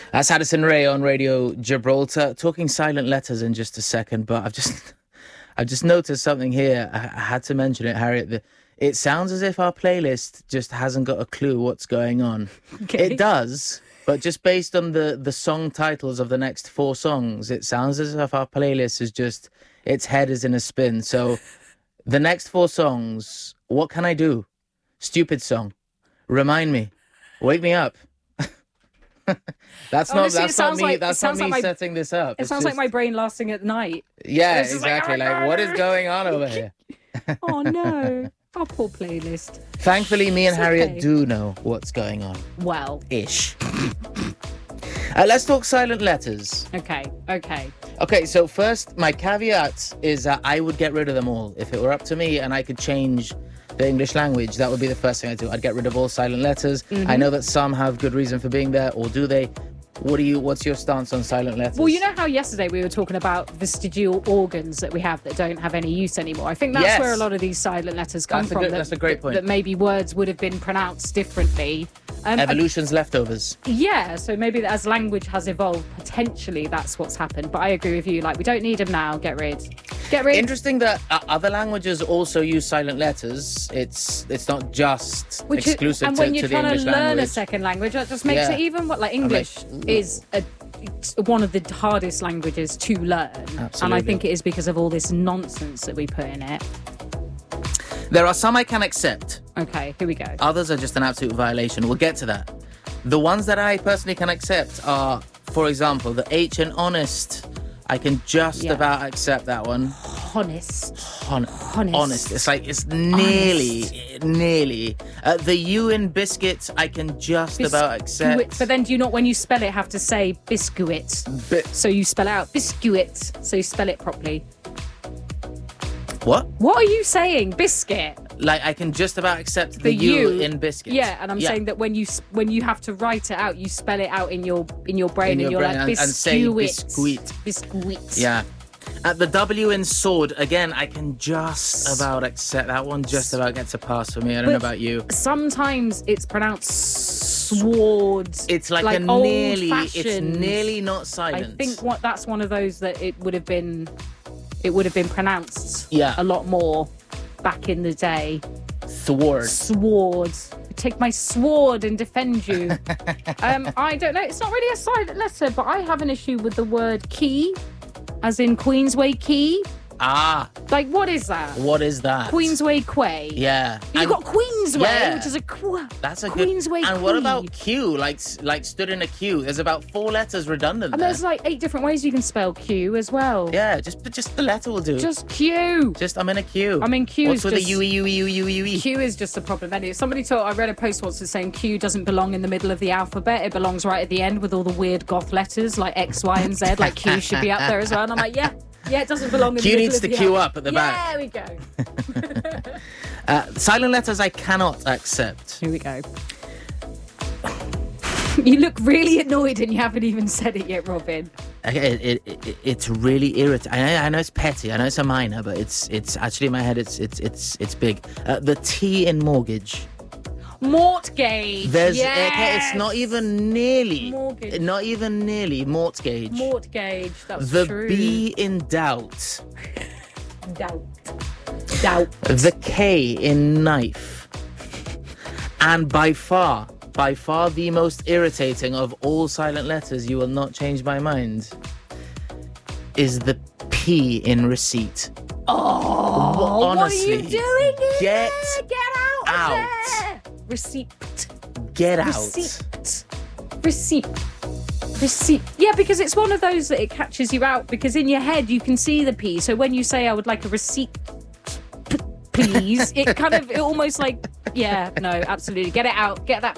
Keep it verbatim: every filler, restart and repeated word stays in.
That's Addison Rae on Radio Gibraltar. Talking silent letters in just a second, but I've just I've just noticed something here. I, I had to mention it, Harriet. The, it sounds as if our playlist just hasn't got a clue what's going on. Okay. It does, but just based on the, the song titles of the next four songs, it sounds as if our playlist is just, its head is in a spin. So the next four songs, what can I do? Stupid song. Remind me. Wake me up. that's Honestly, not that's not me like, that's not me like my, setting this up. It it's sounds just, like my brain lasting at night. Yeah, it's exactly. Like, oh like what is going on over here? Oh no. Our poor playlist. Thankfully, me and it's Harriet okay. do know what's going on. Well. Ish. uh, let's talk silent letters. Okay, okay. Okay, so first, my caveat is that I would get rid of them all. If it were up to me and I could change the English language, that would be the first thing I'd do. I'd get rid of all silent letters. Mm-hmm. I know that some have good reason for being there, or do they? What do you? What's your stance on silent letters? Well, you know how yesterday we were talking about vestigial organs that we have that don't have any use anymore. I think that's yes. where a lot of these silent letters come that's from. A good, that, that's a great point. That maybe words would have been pronounced differently. Um, Evolution's leftovers. Yeah, so maybe as language has evolved, potentially that's what's happened. But I agree with you. Like, we don't need them now. Get rid. Get rid. Interesting that uh, other languages also use silent letters. It's it's not just Which exclusive is, and to, when you're to the trying English to learn language. a second language, that just makes Yeah. it even what like English like, is a, it's one of the hardest languages to learn. Absolutely. And I think it is because of all this nonsense that we put in it. There are some I can accept. Okay, here we go. Others are just an absolute violation. We'll get to that. The ones that I personally can accept are, for example, the H in honest. I can just Yeah. about accept that one. Honest. Hon- Honest. honest. It's like, it's nearly, nearly. Uh, the U in biscuit, I can just Biscuit. about accept. But then do you not, when you spell it, have to say biscuit? Bi- So you spell out biscuit, so you spell it properly. what? What are you saying? Biscuit. Like, I can just about accept the, The U, U in biscuit. Yeah, and I'm saying that when you s- when you have to write it out, you spell it out in your in your brain, In and your you're brain like and- and say biscuit, biscuit. biscuit. Yeah. At the W in sword, again, I can just about accept that one. Just about gets a pass for me. I don't know But about you. Sometimes it's pronounced swords. It's like, like a nearly. It's old-fashioned. nearly not I silent. think what that's one of those that it would have been, it would have been pronounced Yeah. a lot more back in the day. Thwart. Sword. Take my sword and defend you. um, I don't know. It's not really a silent letter, but I have an issue with the word key, as in Queensway key. Ah, Like, what is that? what is that? Queensway Quay. Yeah. You've And got Queensway, yeah. which is a qu- That's a Queensway good. And what Quay. about Q? Like, like stood in a queue. There's about four letters redundant And there. there's like eight different ways you can spell Q as well. Yeah, just just the letter will do. Just Q. Just I'm in a queue. I mean, Q What's is with just- the U E U E U E U E U E? Q is just a problem. Anyway, somebody told I read a post once that's saying Q doesn't belong in the middle of the alphabet. It belongs right at the end with all the weird goth letters like X, Y, and Z. Like Q should be up there as well. And I'm like, yeah, yeah, it doesn't belong in Q the middle needs of to the queue al- up at the back. There we go. Uh, silent letters I cannot accept. Here we go. You look really annoyed and you haven't even said it yet, Robin. Okay, It, it, it, it's really irritating. I know, I know it's petty. I know it's a minor, but it's it's actually in my head. It's it's it's it's big. Uh, the T in mortgage. Mortgage. There's yes. okay, it's not even nearly. Mortgage. Not even nearly mortgage. Mortgage. That's the true. B in doubt. Doubt. Doubt. The K in knife. And by far, by far the most irritating of all silent letters, you will not change my mind, is the P in receipt. Oh, honestly, what are you doing here? get Get out, out. Of there. Receipt. Get out. Receipt. Receipt. Receipt. Yeah, because it's one of those that it catches you out because in your head you can see the P. So when you say I would like a receipt, p- please, it kind of, it almost like, yeah, no, absolutely. Get it out. Get that